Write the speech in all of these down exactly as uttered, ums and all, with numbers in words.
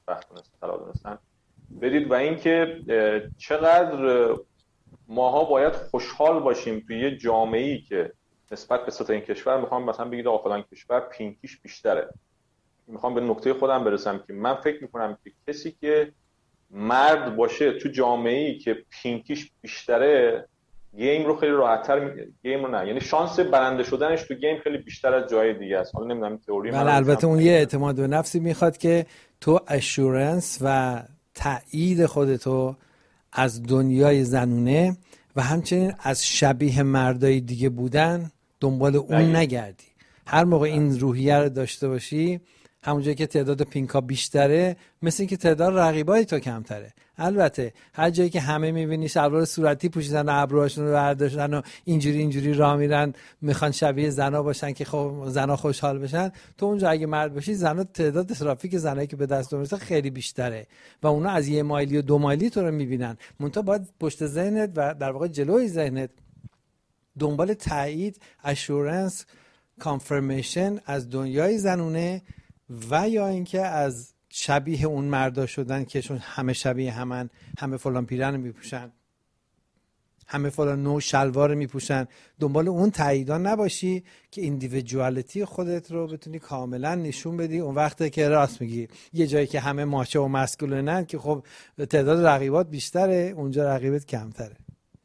خوشبخت دونستن طلا دونستن بدید و اینکه چقدر ماها باید خوشحال باشیم توی یه جامعه‌ای که نسبت به سطح این کشور میخوام مثلا بگید آقا فلان کشور پینکیش بیشتره. میخوام به نقطه خودم برسم که من فکر میکنم که کسی که مرد باشه تو جامعه‌ای که پینکیش بیشتره گیم رو خیلی راحت‌تر می... گیم رو نه یعنی شانس برنده شدنش تو گیم خیلی بیشتر از جای دیگه است. حالا نمیدونم تئوری ولی البته اون یه اعتماد به نفسی میخواد که تو اشورنس و تایید خودتو از دنیای زنونه و همچنین از شبیه مردای دیگه بودن دنبال اون نگه. نگردی. هر موقع این روحیه رو داشته باشی همونجایی که تعداد پینکا بیشتره مثل این که تعداد رقیبای تو کمتره. البته هر جایی که همه میبینی شلوار صورتی پوشیدن و ابروهاشون رو برداشتن و اینجوری اینجوری راه میرن میخوان شبیه زنا باشن که خب زنا خوشحال بشن، تو اونجا اگه مرد باشی زنا تعداد ترافیک زنایی که به دست میرسه خیلی بیشتره و اونا از یه مایلی و دو مایلی تو رو میبینن. منتها باید پشت ذهنت و در واقع جلوی ذهنت دنبال تایید، اشورنس، کانفرمیشن از دنیای زنونه و یا اینکه از شبیه اون مردا شدن که چون همه شبیه همن، همه فلان پیرن میپوشن، همه فلان نوع شلوار میپوشن، دنبال اون تاییدا نباشی که ایندیویدوالیتی خودت رو بتونی کاملا نشون بدی. اون وقته که راست میگی یه جایی که همه ماچو و مسکولینن که خب تعداد رقیبات بیشتره، اونجا رقیبت کمتره.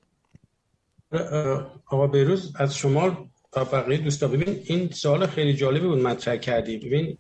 آقا بهروز از شما تا بقیه دوستا، ببین این سوال خیلی جالبی بود مطرح کردی. ببین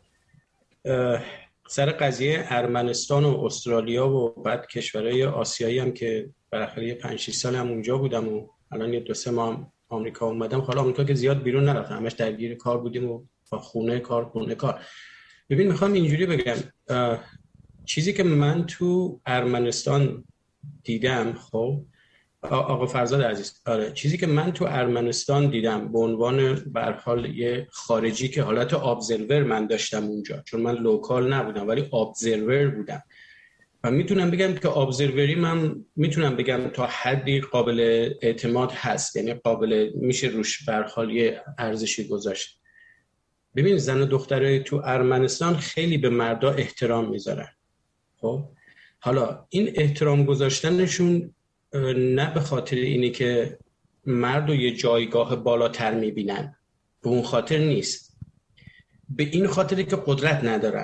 سر قضیه ارمنستان و استرالیا و بعد کشورهای آسیایی هم که بالاخره یه پنج شش سال هم اونجا بودم و الان یه دو سه ماه هم آمریکا اومدم. حالا آمریکا که زیاد بیرون نرفتم، همش درگیر کار بودیم و خونه کار خونه کار. ببین میخوام اینجوری بگم، چیزی که من تو ارمنستان دیدم، خب آقا فرزاد عزیز، آره چیزی که من تو ارمنستان دیدم به عنوان به هر حال یه خارجی که حالت ابزرور من داشتم اونجا، چون من لوکال نبودم ولی ابزرور بودم و میتونم بگم که ابزروری من میتونم بگم تا حدی قابل اعتماد هست، یعنی قابل میشه روش به هر حال یه ارزشی گذاشت. ببین زن و دخترای تو ارمنستان خیلی به مردا احترام میذارن. خب حالا این احترام گذاشتنشون نه به خاطر اینی که مرد رو یه جایگاه بالاتر میبینن، به اون خاطر نیست، به این خاطری که قدرت ندارن.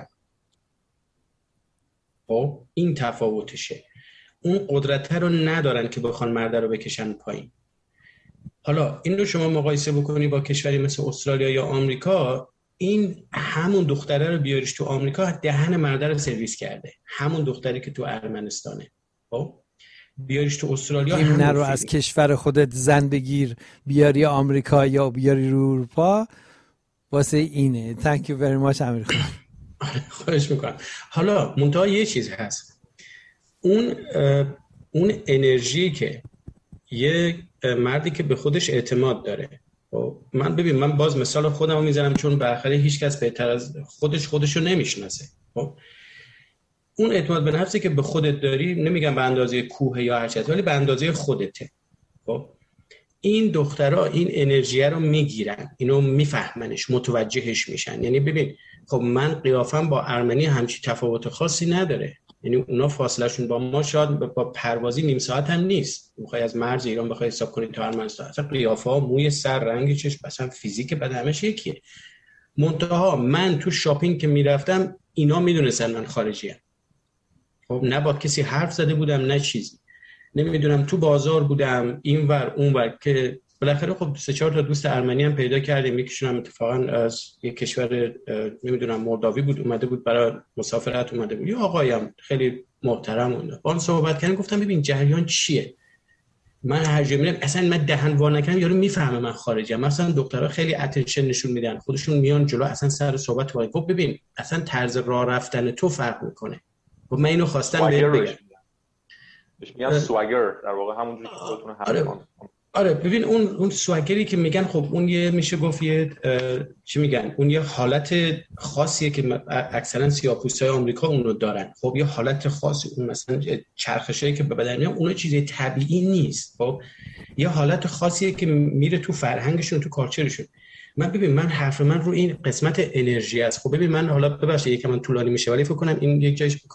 خب این تفاوتشه، اون قدرت رو ندارن که بخوان مرد رو بکشن پایین. حالا این رو شما مقایسه بکنی با کشوری مثل استرالیا یا آمریکا، این همون دختره رو بیاریش تو آمریکا دهن مرد رو سرویس کرده، همون دختری که تو ارمنستانه. خب بیاریش تو استرالیا این نرو از کشور خودت زن بگیر بیاری آمریکا یا بیاری رو اروپا واسه اینه. thank you very much امیر خان. خواهش میکنم. حالا منتها یه چیز هست، اون اون انرژی که یه مردی که به خودش اعتماد داره، من ببین من باز مثال خودم رو میزنم چون بالاخره هیچ کس بهتر از خودش خودشو نمیشناسه. خب اون اعتماد به نفسی که به خودت داری، نمیگم به اندازه کوه یا هر چیز، ولی به اندازه خودته. خب این دخترها این انرژی رو میگیرن، اینو میفهمنش، متوجهش میشن. یعنی ببین خب من قیافم با ارمنی همچی تفاوت خاصی نداره، یعنی اونا فاصله شون با ما شاید با پروازی نیم ساعت هم نیست. میخوای از مرز ایران بخوای حساب کنی تا ارمنستان، اصلا قیافه، موی سر، رنگ چشم، اصلا فیزیک بدنش یکیه. منتها من تو شاپینگ که میرفتم اینا میدونستن من خارجی ام. خب نه با کسی حرف زده بودم نه چیزی، نمیدونم تو بازار بودم اینور اونور که بالاخره خب سه چهار تا دوست ارمنی هم پیدا کردیم. یکیشون هم اتفاقا از یک کشور نمیدونم مولداوی بود، اومده بود برای مسافرت اومده بود، یه آقایم خیلی محترم بود. با اون صحبت کردم، گفتم ببین جریان چیه. من هر جا میرم اصلا من دهن وا نکنم یارو میفهمه من خارجی ام. مثلا دخترها خیلی اتنشن نشون میدن، خودشون میان جلو اصلا سر صحبت کنن. خب ببین اصلا طرز راه رفتن تو فرق میکنه. خب من اینو خواستم بهت بگم. بهش میگن سواگر، در واقع همونجوری که خودتون حرف کنید. آره ببین اون اون سواگری که میگن، خب اون یه میشه گفت یه چی میگن، اون یه حالت خاصیه که اکثرا سیاه‌پوستای آمریکا اون رو دارن. خب یه حالت خاصی، اون مثلا چرخشایی که به بدن میاد، اون چیز طبیعی نیست. خب یه حالت خاصیه که میره تو فرهنگشون، تو کالچرشون. من ببین من حرف من رو این قسمت انرژی است. خب ببین من حالا ببخشید یکم من طولانی میشه ولی فکر کنم این یک جایش